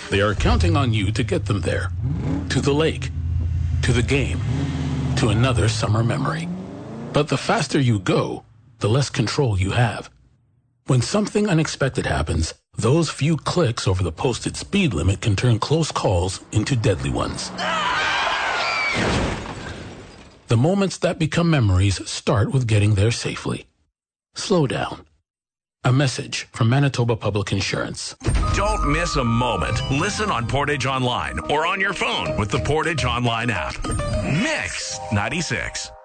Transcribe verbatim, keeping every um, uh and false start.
They are counting on you to get them there. To the lake. To the game. To another summer memory. But the faster you go, the less control you have. When something unexpected happens, those few clicks over the posted speed limit can turn close calls into deadly ones. The moments that become memories start with getting there safely. Slow down. A message from Manitoba Public Insurance. Don't miss a moment. Listen on Portage Online or on your phone with the Portage Online app. Mix ninety-six.